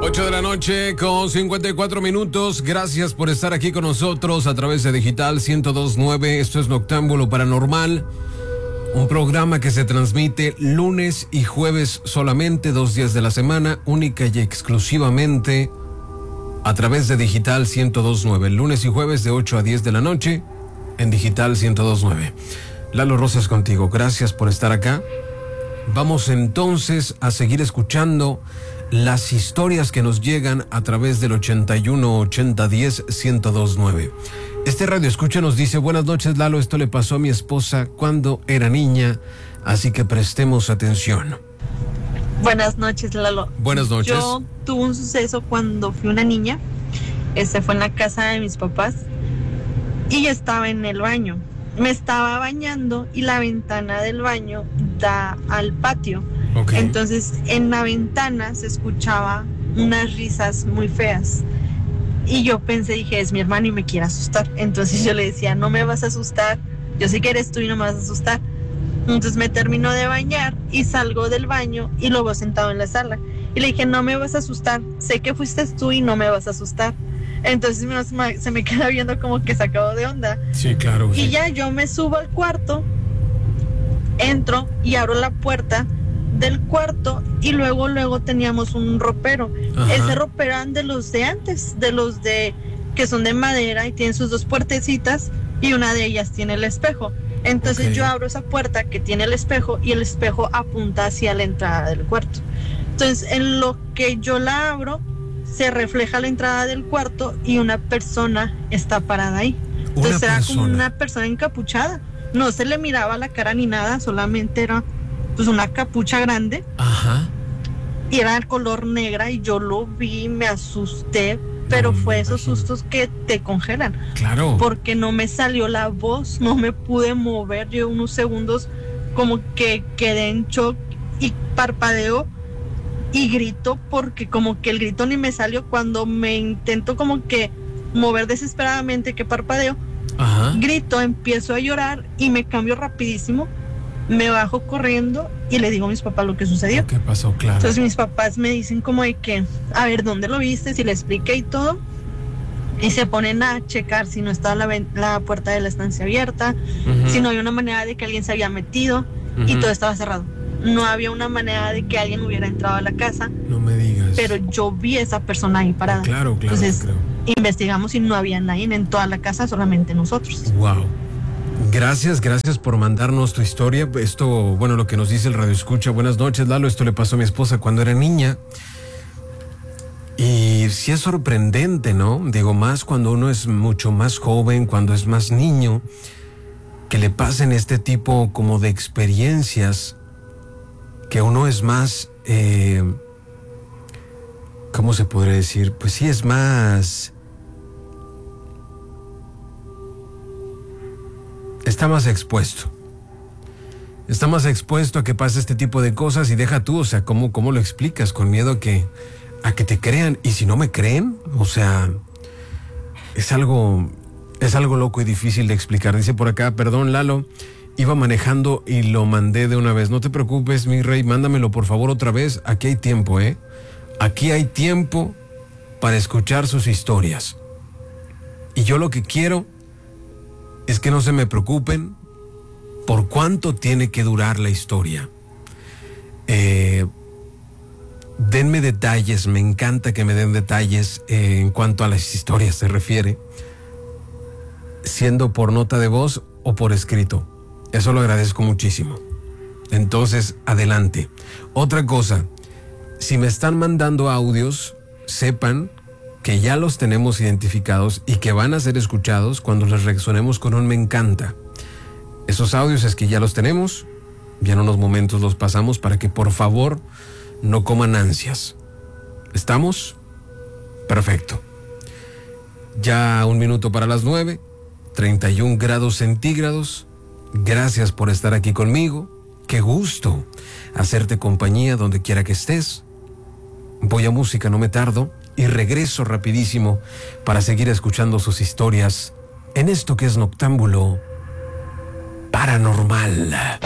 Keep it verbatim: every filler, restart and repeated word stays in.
ocho de la noche con cincuenta y cuatro minutos. Gracias por estar aquí con nosotros a través de Digital ciento dos punto nueve. Esto es Noctámbulo Paranormal, un programa que se transmite lunes y jueves solamente, dos días de la semana, única y exclusivamente a través de Digital ciento dos punto nueve. Lunes y jueves de ocho a diez de la noche en Digital ciento dos punto nueve. Lalo Rosas contigo. Gracias por estar acá. Vamos entonces a seguir escuchando las historias que nos llegan a través del ochenta y uno ochenta diez ciento dos punto nueve. Este radio escucha nos dice: buenas noches, Lalo, esto le pasó a mi esposa cuando era niña, así que prestemos atención. Buenas noches, Lalo. Buenas noches. Yo tuve un suceso cuando fui una niña. Este fue en la casa de mis papás y yo estaba en el baño. Me estaba bañando y la ventana del baño da al patio. Okay. Entonces en la ventana se escuchaba unas risas muy feas y yo pensé, dije, es mi hermano y me quiere asustar. Entonces yo le decía, no me vas a asustar, yo sé que eres tú y no me vas a asustar. Entonces me termino de bañar y salgo del baño y lo veo sentado en la sala y le dije, no me vas a asustar, sé que fuiste tú y no me vas a asustar. Entonces me, se me queda viendo como que sacado de onda. Sí, claro. Y sí. ya yo me subo al cuarto, entro y abro la puerta del cuarto y luego luego teníamos un ropero. Ajá. Ese ropero eran de los de antes, de los de que son de madera y tienen sus dos puertecitas y una de ellas tiene el espejo. Entonces okay. yo abro esa puerta que tiene el espejo y el espejo apunta hacia la entrada del cuarto. Entonces en lo que yo la abro se refleja la entrada del cuarto y una persona está parada ahí. Entonces era como una persona encapuchada. No se le miraba la cara ni nada, solamente era pues una capucha grande. Ajá. Y era de color negra y yo lo vi, me asusté, pero no, fue esos imagino. sustos que te congelan. Claro. Porque no me salió la voz, no me pude mover, yo unos segundos como que quedé en shock y parpadeo y grito porque como que el grito ni me salió. Cuando me intento como que mover desesperadamente, que parpadeo, Ajá. grito, empiezo a llorar y me cambio rapidísimo, me bajo corriendo y le digo a mis papás lo que sucedió. ¿Qué pasó? Claro. Entonces mis papás me dicen como de que, a ver, ¿dónde lo viste? Si le expliqué y todo, y se ponen a checar si no estaba la, ven- la puerta de la estancia abierta, uh-huh. si no había una manera de que alguien se había metido, uh-huh. y todo estaba cerrado. No había una manera de que alguien hubiera entrado a la casa. No me digas. Pero yo vi a esa persona ahí parada. Ah, claro, claro. Entonces, creo. investigamos y no había nadie en toda la casa, solamente nosotros. Wow. Gracias, gracias por mandarnos tu historia. Esto, bueno, lo que nos dice el radio escucha. Buenas noches, Lalo. Esto le pasó a mi esposa cuando era niña. Y sí es sorprendente, ¿no? Digo, más cuando uno es mucho más joven, cuando es más niño, que le pasen este tipo como de experiencias, que uno es más, eh, ¿cómo se podría decir? Pues sí, es más, está más expuesto. Está más expuesto a que pase este tipo de cosas y deja tú, o sea, ¿cómo, cómo lo explicas? Con miedo a que, a que te crean. Y si no me creen, o sea, es algo, es algo loco y difícil de explicar. Dice por acá, perdón, Lalo, iba manejando y lo mandé de una vez. No te preocupes, mi rey, mándamelo por favor otra vez. Aquí hay tiempo, ¿eh? Aquí hay tiempo para escuchar sus historias. Y yo lo que quiero es que no se me preocupen por cuánto tiene que durar la historia. Eh, denme detalles, me encanta que me den detalles eh, en cuanto a las historias se refiere, siendo por nota de voz o por escrito. Eso lo agradezco muchísimo. Entonces, adelante. Otra cosa, si me están mandando audios, sepan que ya los tenemos identificados y que van a ser escuchados cuando les reaccionemos con un me encanta. Esos audios es que ya los tenemos, ya en unos momentos los pasamos para que por favor no coman ansias. ¿Estamos? Perfecto. Ya un minuto para las nueve, treinta y un grados centígrados. Gracias por estar aquí conmigo. Qué gusto hacerte compañía donde quiera que estés. Voy a música, no me tardo, y regreso rapidísimo para seguir escuchando sus historias en esto que es Noctámbulo Paranormal.